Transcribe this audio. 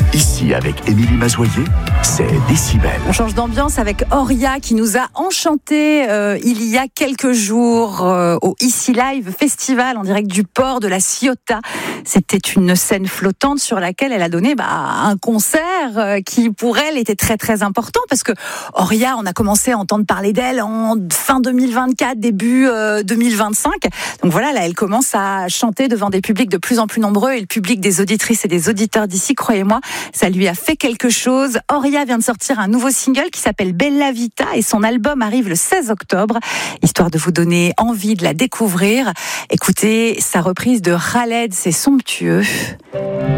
Ici, avec Émilie Mazoyer, c'est Décibel. On change d'ambiance avec Auria qui nous a enchantés il y a quelques jours au Ici Live Festival en direct du port de la Ciotat. C'était une scène flottante sur laquelle elle a donné un concert qui pour elle était très très important parce que Auria, on a commencé à entendre parler d'elle en fin 2024, début 2025. Donc voilà, là elle commence à chanter devant des publics de plus en plus nombreux et le public des auditrices et des auditeurs d'ici, croyez-moi, ça lui a fait quelque chose. Auria vient de sortir un nouveau single qui s'appelle Bella Vita et son album arrive le 16 octobre. Histoire de vous donner envie de la découvrir, écoutez sa reprise de Khaled, c'est somptueux.